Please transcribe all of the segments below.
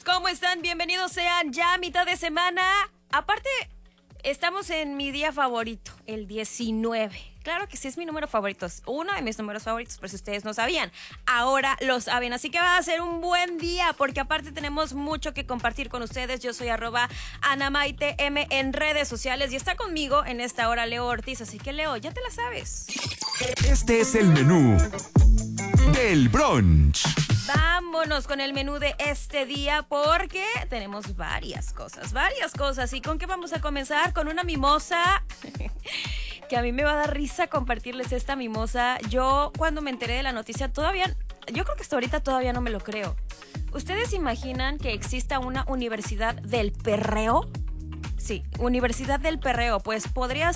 noches, ¿cómo están? Bienvenidos sean ya a mitad de semana. Aparte, estamos en mi día favorito, el 19. Claro que sí es mi número favorito, es uno de mis números favoritos, por si ustedes no sabían. Ahora lo saben, así que va a ser un buen día, porque aparte tenemos mucho que compartir con ustedes. Yo soy @AnamaiteM en redes sociales y está conmigo en esta hora Leo Ortiz, así que Leo, ya te la sabes. Este es el menú del brunch. Vámonos con el menú de este día porque tenemos varias cosas. ¿Y con qué vamos a comenzar? Con una mimosa que a mí me va a dar risa compartirles esta mimosa. Yo cuando me enteré de la noticia yo creo que hasta ahorita todavía no me lo creo. ¿Ustedes imaginan que exista una universidad del perreo? Sí, universidad del perreo. Pues podría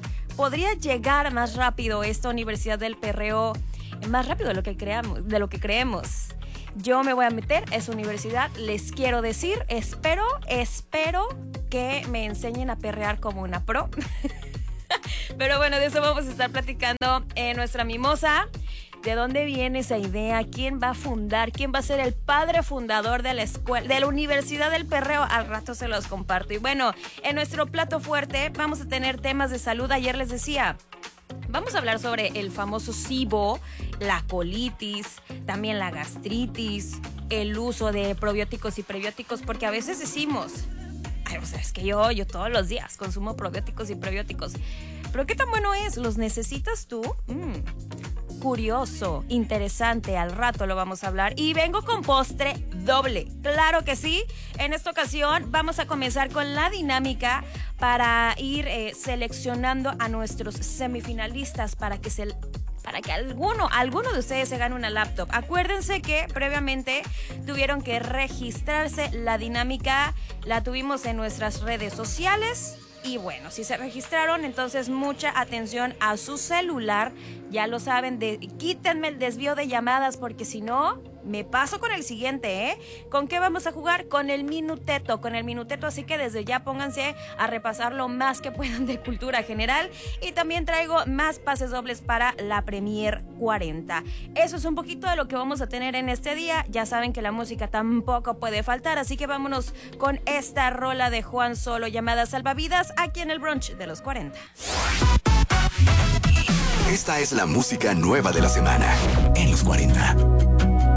llegar más rápido esta universidad del perreo, más rápido de lo que creemos. Yo me voy a meter a esa universidad, les quiero decir, espero que me enseñen a perrear como una pro. Pero bueno, de eso vamos a estar platicando en nuestra mimosa. ¿De dónde viene esa idea? ¿Quién va a fundar? ¿Quién va a ser el padre fundador de la escuela, de la Universidad del Perreo? Al rato se los comparto. Y bueno, en nuestro plato fuerte vamos a tener temas de salud. Ayer les decía, vamos a hablar sobre el famoso SIBO, la colitis, también la gastritis, el uso de probióticos y prebióticos, porque a veces decimos, es que yo todos los días consumo probióticos y prebióticos. ¿Pero qué tan bueno es? ¿Los necesitas tú? Curioso, interesante, al rato lo vamos a hablar. Y vengo con postre doble, claro que sí. En esta ocasión vamos a comenzar con la dinámica para ir seleccionando a nuestros semifinalistas para que alguno de ustedes se gane una laptop. Acuérdense que previamente tuvieron que registrarse. La dinámica la tuvimos en nuestras redes sociales. Y bueno, si se registraron, entonces mucha atención a su celular. Ya lo saben, quítenme el desvío de llamadas porque si no, me paso con el siguiente, ¿eh? ¿Con qué vamos a jugar? Con el minuteto, así que desde ya pónganse a repasar lo más que puedan de cultura general. Y también traigo más pases dobles para la Premier 40. Eso es un poquito de lo que vamos a tener en este día. Ya saben que la música tampoco puede faltar, así que vámonos con esta rola de Juan Solo llamada Salvavidas aquí en el brunch de los 40. Esta es la música nueva de la semana en los 40.